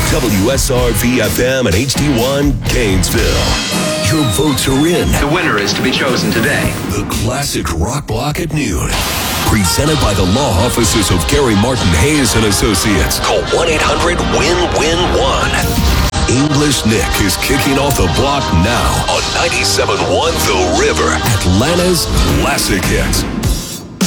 WSRV-FM and HD1 Gainesville. Your votes are in. The winner is to be chosen today. The Classic Rock Block at noon. Presented by the law offices of Gary Martin Hayes and Associates. Call 1-800-WIN-WIN-1. English Nick is kicking off the block now on 97.1 The River, Atlanta's classic hits.